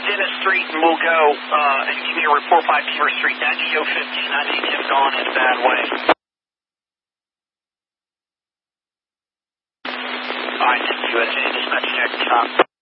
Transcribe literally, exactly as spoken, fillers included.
Dennis Street, and we'll go uh, and give me a report by Beaver Street. That G O fifteen, I need him gone in a bad way. All right, U S A Dispatch check. Stop.